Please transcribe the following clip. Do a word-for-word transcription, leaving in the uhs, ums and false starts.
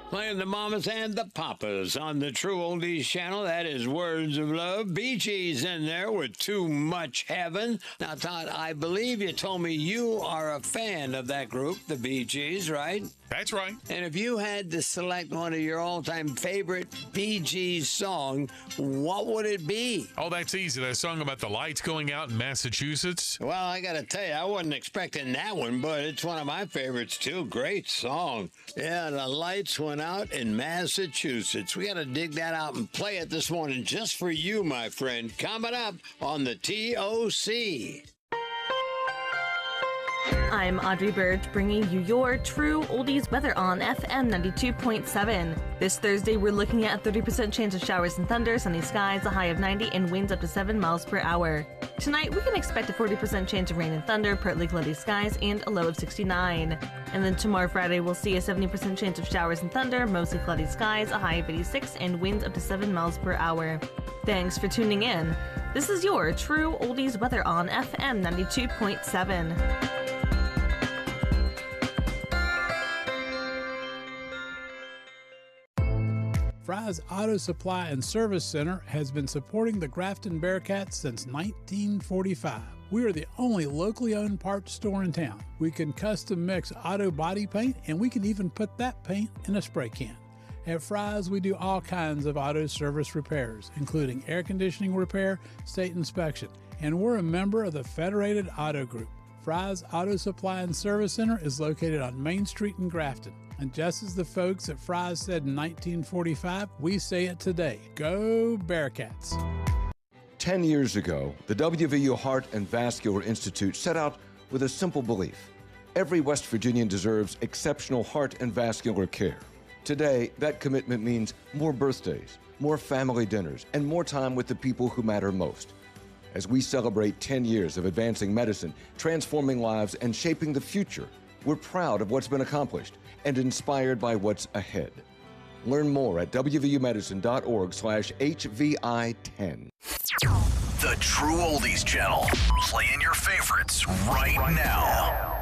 Playing the mamas and the papas on the True Oldies channel. That is Words of Love. Bee Gees in there with Too Much Heaven. Now, Todd, I believe you told me you are a fan of that group, the Bee Gees, right? That's right. And if you had to select one of your all-time favorite Bee Gees song, what would it be? Oh, that's easy. That song about the lights going out in Massachusetts. Well, I got to tell you, I wasn't expecting that one, but it's one of my favorites, too. Great song. Yeah, the lights went out in Massachusetts. We got to dig that out and play it this morning just for you, my friend. Coming up on the T O C. I'm Audrey Bird, bringing you your True Oldies weather on F M ninety-two point seven. This Thursday, we're looking at a thirty percent chance of showers and thunder, sunny skies, a high of ninety, and winds up to seven miles per hour. Tonight, we can expect a forty percent chance of rain and thunder, partly cloudy skies, and a low of sixty-nine. And then tomorrow, Friday, we'll see a seventy percent chance of showers and thunder, mostly cloudy skies, a high of eighty-six, and winds up to seven miles per hour. Thanks for tuning in. This is your True Oldies weather on F M ninety-two point seven. Fry's Auto Supply and Service Center has been supporting the Grafton Bearcats since nineteen forty-five. We are the only locally owned parts store in town. We can custom mix auto body paint, and we can even put that paint in a spray can. At Fry's, we do all kinds of auto service repairs, including air conditioning repair, state inspection, and we're a member of the Federated Auto Group. Fry's Auto Supply and Service Center is located on Main Street in Grafton. And just as the folks at Fry's said in nineteen forty-five, we say it today. Go Bearcats! Ten years ago, the W V U Heart and Vascular Institute set out with a simple belief. Every West Virginian deserves exceptional heart and vascular care. Today, that commitment means more birthdays, more family dinners, and more time with the people who matter most. As we celebrate ten years of advancing medicine, transforming lives, and shaping the future, we're proud of what's been accomplished and inspired by what's ahead. Learn more at w v u medicine dot org slash H V I ten. The True Oldies Channel. Playing your favorites right now.